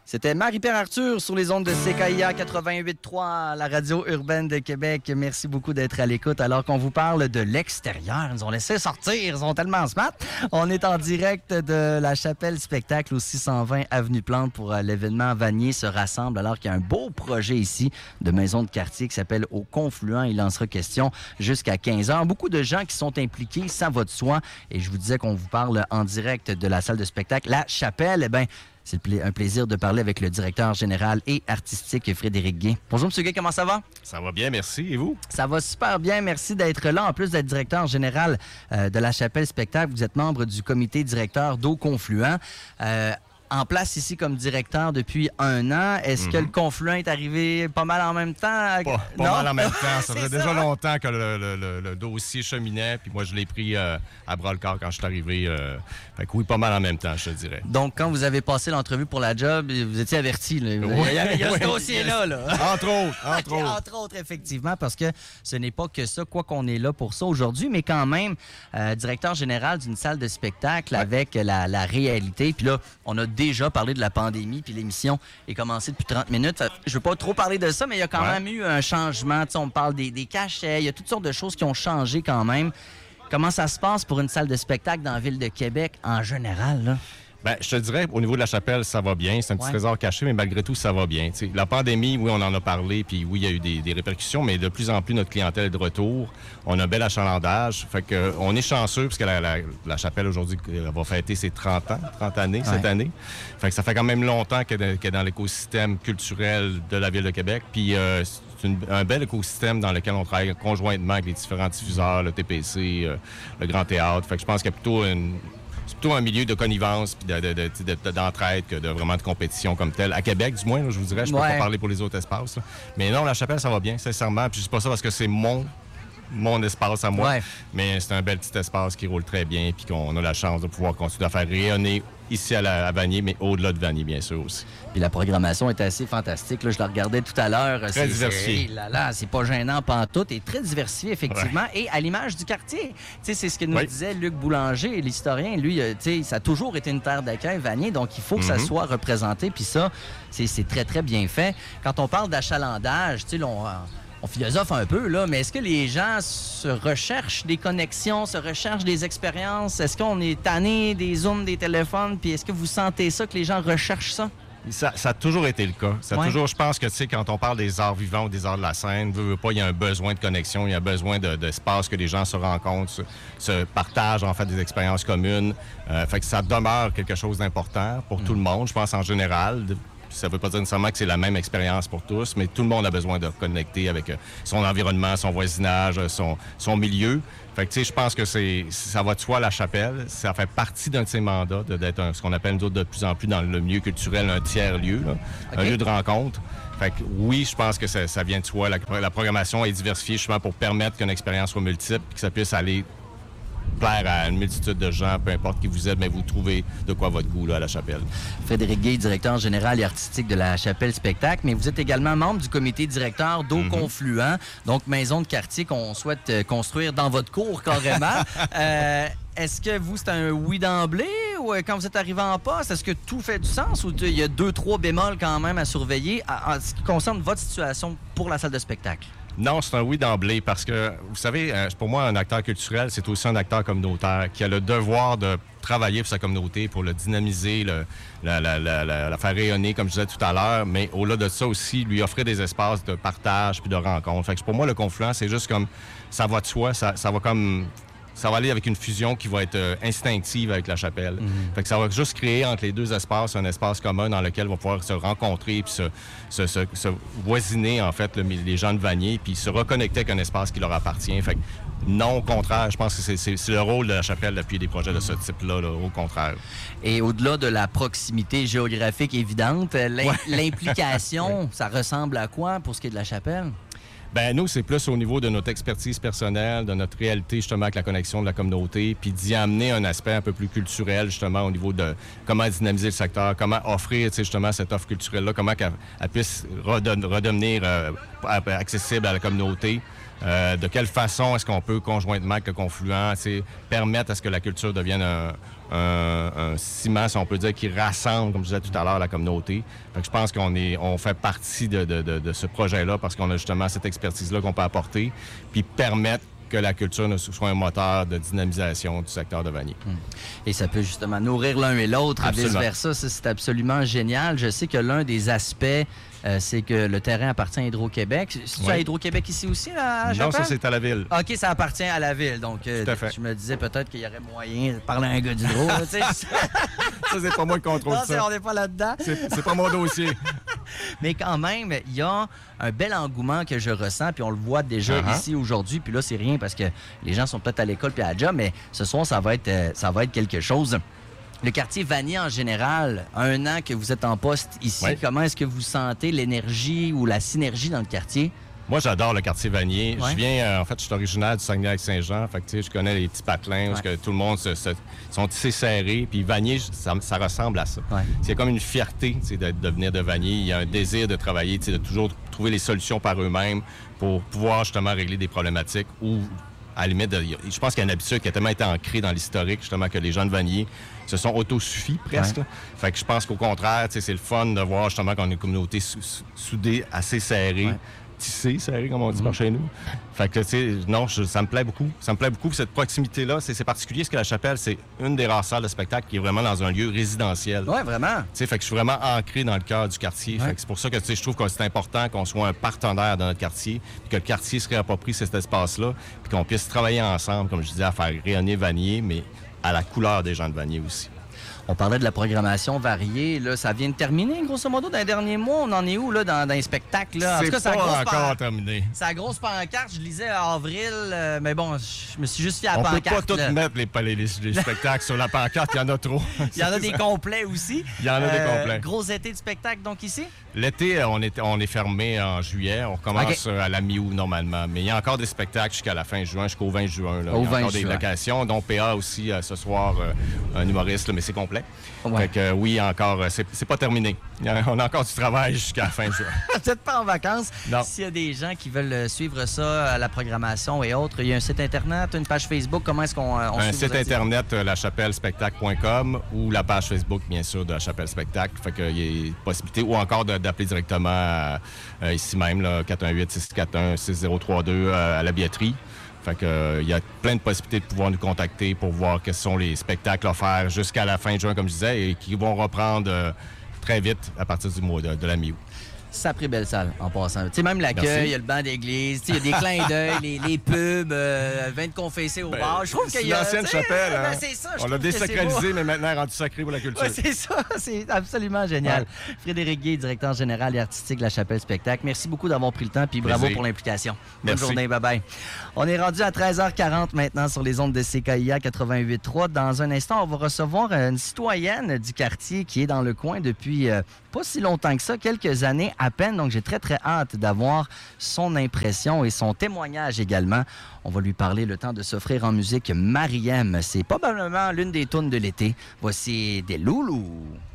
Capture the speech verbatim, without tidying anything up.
C'était Marie-Pierre Arthur sur les ondes de C K I A quatre-vingt-huit trois, la radio urbaine de Québec. Merci beaucoup d'être à l'écoute alors qu'on vous parle de l'extérieur. Ils nous ont laissé sortir, ils sont tellement smart. On est en direct de la Chapelle Spectacle au six cent vingt Avenue Plante pour l'événement Vanier se rassemble alors qu'il y a un beau projet ici de maison de quartier qui s'appelle Au Confluent. Il en sera question jusqu'à quinze heures. Beaucoup de gens qui sont impliqués, ça va de soi. Et je vous disais qu'on vous parle en direct de la salle de spectacle La Chapelle. Eh bien, c'est un plaisir de parler avec le directeur général et artistique Frédéric Gay. Bonjour, M. Gay, comment ça va? Ça va bien, merci. Et vous? Ça va super bien, merci d'être là. En plus d'être directeur général euh, de la Chapelle Spectacle, vous êtes membre du comité directeur d'Au Confluent. Euh, en place ici comme directeur depuis un an. Est-ce mm-hmm. que le Confluent est arrivé pas mal en même temps? Pas, pas mal en même temps. Ça faisait déjà ça. longtemps que le, le, le, le dossier cheminait, puis moi, je l'ai pris euh, à bras-le-corps quand je suis arrivé. Euh, fait que oui, pas mal en même temps, je te dirais. Donc, quand vous avez passé l'entrevue pour la job, vous étiez averti. Là. Oui. Il y a, il y a ce dossier-là. Là. Entre autres, entre okay, autres. Entre autres, effectivement, parce que ce n'est pas que ça, quoi qu'on est là pour ça aujourd'hui, mais quand même, euh, directeur général d'une salle de spectacle ouais. avec la, la réalité. Puis là, on a déjà parlé de la pandémie, puis l'émission est commencée depuis trente minutes. Je ne veux pas trop parler de ça, mais il y a quand ouais. même eu un changement. T'sais, on parle des, des cachets, il y a toutes sortes de choses qui ont changé quand même. Comment ça se passe pour une salle de spectacle dans la ville de Québec en général, là? Bien, je te dirais, au niveau de la Chapelle, ça va bien. C'est un petit ouais. trésor caché, mais malgré tout, ça va bien. T'sais, la pandémie, oui, on en a parlé, puis oui, il y a eu des, des répercussions, mais de plus en plus, notre clientèle est de retour. On a un bel achalandage. Fait que, on est chanceux, puisque la, la, la Chapelle, aujourd'hui, va fêter ses trente ans, trente années ouais. cette année. Fait que ça fait quand même longtemps qu'elle est dans l'écosystème culturel de la ville de Québec. Puis, euh, c'est une, un bel écosystème dans lequel on travaille conjointement avec les différents diffuseurs, le T P C, euh, le Grand Théâtre. Fait que je pense qu'il y a plutôt une... C'est plutôt un milieu de connivence puis de, de, de, de, d'entraide que de vraiment de compétition comme telle. À Québec, du moins, là, je vous dirais, je ne peux ouais. pas parler pour les autres espaces. Là. Mais non, la Chapelle, ça va bien, sincèrement. Puis je dis pas ça parce que c'est mon, mon espace à moi. Ouais. Mais c'est un bel petit espace qui roule très bien puis qu'on a la chance de pouvoir continuer à faire rayonner ici à, la, à Vanier, mais au-delà de Vanier, bien sûr aussi. Puis la programmation est assez fantastique. Là, je la regardais tout à l'heure. Très c'est, diversifié. C'est, là, là, c'est pas gênant pantoute et très diversifié, effectivement. Ouais. Et à l'image du quartier. T'sais, c'est ce que nous oui. disait Luc Boulanger, l'historien. Lui, t'sais, ça a toujours été une terre d'accueil, Vanier, donc il faut que mm-hmm. ça soit représenté. Puis ça, c'est, c'est très, très bien fait. Quand on parle d'achalandage, tu sais, on... On philosophe un peu, là, mais est-ce que les gens se recherchent des connexions, se recherchent des expériences? Est-ce qu'on est tanné des zooms, des téléphones? Puis est-ce que vous sentez ça, que les gens recherchent ça? Ça, ça a toujours été le cas. Ça a ouais. toujours, je pense que, tu sais, quand on parle des arts vivants ou des arts de la scène, veut, veut pas, il y a un besoin de connexion, il y a un besoin de, d'espace, que les gens se rencontrent, se, se partagent, en fait, des expériences communes. Euh, fait que ça demeure quelque chose d'important pour mmh. tout le monde, je pense, en général. Ça ne veut pas dire nécessairement que c'est la même expérience pour tous, mais tout le monde a besoin de connecter avec son environnement, son voisinage, son, son milieu. Fait que, tu sais, je pense que c'est, ça va de soi, la Chapelle. Ça fait partie d'un de ses mandats de, d'être un, ce qu'on appelle, nous autres, de plus en plus dans le milieu culturel, un tiers-lieu, là, okay. un lieu de rencontre. Fait que, oui, je pense que ça, ça vient de soi. La, la programmation est diversifiée justement pour permettre qu'une expérience soit multiple et que ça puisse aller plaire à une multitude de gens, peu importe qui vous êtes, mais vous trouvez de quoi votre goût là, à la Chapelle. Frédéric Gay, directeur général et artistique de la Chapelle Spectacle, mais vous êtes également membre du comité directeur d'Au mm-hmm. Confluent, donc maison de quartier qu'on souhaite euh, construire dans votre cour carrément. euh, Est-ce que vous, c'est un oui d'emblée ou euh, quand vous êtes arrivé en poste, est-ce que tout fait du sens ou il y a deux, trois bémols quand même à surveiller en ce qui concerne votre situation pour la salle de spectacle? Non, c'est un oui d'emblée parce que, vous savez, pour moi, un acteur culturel, c'est aussi un acteur communautaire qui a le devoir de travailler pour sa communauté, pour le dynamiser, le, la, la, la, la, la faire rayonner, comme je disais tout à l'heure, mais au-delà de ça aussi, lui offrir des espaces de partage puis de rencontre. Fait que pour moi, le Confluent, c'est juste comme, ça va de soi, ça, ça va comme... Ça va aller avec une fusion qui va être euh, instinctive avec la Chapelle. Mm-hmm. Fait que ça va juste créer entre les deux espaces un espace commun dans lequel on va pouvoir se rencontrer puis se, se, se, se voisiner, en fait, le, les gens de Vanier puis se reconnecter avec un espace qui leur appartient. Fait que non, au contraire, je pense que c'est, c'est, c'est le rôle de la Chapelle d'appuyer des projets de ce type-là, là, au contraire. Et au-delà de la proximité géographique évidente, l'im- ouais. l'implication, ouais. ça ressemble à quoi pour ce qui est de la Chapelle? Ben nous, c'est plus au niveau de notre expertise personnelle, de notre réalité, justement, avec la connexion de la communauté, puis d'y amener un aspect un peu plus culturel, justement, au niveau de comment dynamiser le secteur, comment offrir, tu sais, justement, cette offre culturelle-là, comment qu'elle elle puisse redon- redevenir euh, accessible à la communauté. Euh, de quelle façon est-ce qu'on peut, conjointement avec le confluent, permettre à ce que la culture devienne un, un, un ciment, si on peut dire, qui rassemble, comme je disais tout à l'heure, la communauté. Fait que je pense qu'on est, on fait partie de, de, de, de ce projet-là parce qu'on a justement cette expertise-là qu'on peut apporter, puis permettre que la culture ne soit un moteur de dynamisation du secteur de Vanier. Et ça peut justement nourrir l'un et l'autre, vice-versa. Ça, c'est absolument génial. Je sais que l'un des aspects, euh, c'est que le terrain appartient à Hydro-Québec. C'est-tu à Hydro-Québec ici aussi, là, à Non, ça, c'est à la ville. OK, ça appartient à la ville. Donc, euh, Tout à fait. je me disais peut-être qu'il y aurait moyen de parler à un gars d'Hydro. Ça, c'est pas moi qui contrôle non, ça. On n'est pas là-dedans. C'est pas mon dossier. Mais quand même, il y a un bel engouement que je ressens, puis on le voit déjà uh-huh. ici aujourd'hui. Puis là, c'est rien parce que les gens sont peut-être à l'école puis à la job, mais ce soir, ça va être, euh, ça va être quelque chose. Le quartier Vanier en général, un an que vous êtes en poste ici, oui. Comment est-ce que vous sentez l'énergie ou la synergie dans le quartier? Moi, j'adore le quartier Vanier. Ouais. Je viens, euh, en fait, je suis originaire du Saguenay-Lac-Saint-Jean. Fait que, tu sais, je connais les petits patelins où que tout le monde se, se, sont tissés serrés. Puis Vanier, ça, ça ressemble à ça. Ouais. C'est comme une fierté, tu sais, de, de venir de Vanier. Il y a un désir de travailler, tu sais, de toujours trouver les solutions par eux-mêmes pour pouvoir justement régler des problématiques ou, à la limite, de, je pense qu'il y a une habitude qui a tellement été ancrée dans l'historique, justement, que les gens de Vanier se sont autosuffis presque. Ouais. Fait que je pense qu'au contraire, tu sais, c'est le fun de voir justement qu'on a une communauté sou- soudée, assez serrée. Ouais. Tissé, serré, comme on dit mmh. par chez nous. Fait que, tu sais, non, je, ça me plaît beaucoup. Ça me plaît beaucoup. Cette proximité-là, c'est, c'est particulier parce que la Chapelle, c'est une des rares salles de spectacle qui est vraiment dans un lieu résidentiel. Oui, vraiment. Tu sais, fait que je suis vraiment ancré dans le cœur du quartier. Ouais. Fait que c'est pour ça que, tu sais, je trouve que c'est important qu'on soit un partenaire dans notre quartier, puis que le quartier se réapproprie cet espace-là, puis qu'on puisse travailler ensemble, comme je disais, à faire rayonner Vanier, mais à la couleur des gens de Vanier aussi. On parlait de la programmation variée. Là, ça vient de terminer, grosso modo, dans les derniers mois. On en est où, là, dans, dans les spectacles? Là? En c'est tout cas, pas grosse encore pan... terminé. C'est la grosse pancarte. Je lisais à avril, euh, mais bon, je me suis juste fié à la on pancarte. On peut pas là. tout mettre les, les, les spectacles sur la pancarte. Il y en a trop. Il y en a des complets aussi. Il y en a euh, des complets. Gros été de spectacle, donc, ici? L'été, on est, on est fermé en juillet. On recommence okay. à la mi-août, normalement. Mais il y a encore des spectacles jusqu'à la fin juin, jusqu'au vingt juin. Là. Au il y a vingt encore juin. des locations, dont P A aussi, euh, ce soir, euh, un humoriste, là, mais c'est complet. Ouais. Fait que, euh, oui, encore, euh, c'est, c'est pas terminé. On a encore du travail jusqu'à la fin juin. Peut-être pas en vacances. Non. S'il y a des gens qui veulent suivre ça, la programmation et autres, il y a un site Internet, une page Facebook. Comment est-ce qu'on on Un site Internet, euh, la chapelle spectacle point com ou la page Facebook, bien sûr, de la Chapelle Spectacle. Fait qu'il y a possibilité, ou encore de, d'appeler directement à, euh, ici même, là, quatre un huit, six quatre un, six zéro trois deux euh, à la billetterie. Fait que, euh, il y a plein de possibilités de pouvoir nous contacter pour voir quels sont les spectacles offerts jusqu'à la fin de juin, comme je disais, et qui vont reprendre euh, très vite à partir du mois de, de la mi-août. Sacrée belle salle, en passant. Tu sais, même l'accueil, il y a le banc d'église, il y a des clins d'œil, les, les pubs, euh, vin de confesser au ben, bar. Je trouve qu'il y a... C'est l'ancienne chapelle, hein? Ben, c'est ça, on l'a désacralisé, mais maintenant, elle est rendue sacrée pour la culture. Ouais, c'est ça, c'est absolument génial. Ouais. Frédéric Guay, directeur général et artistique de la Chapelle Spectacle. Merci beaucoup d'avoir pris le temps, puis bravo Plaisir. Pour l'implication. Bonne Merci. journée, bye-bye. On est rendu à treize heures quarante maintenant sur les ondes de C K I A quatre-vingt-huit trois. Dans un instant, on va recevoir une citoyenne du quartier qui est dans le coin depuis euh, pas si longtemps que ça, quelques années à peine. Donc, j'ai très, très hâte d'avoir son impression et son témoignage également. On va lui parler le temps de s'offrir en musique Mariem. C'est probablement l'une des tunes de l'été. Voici des loulous.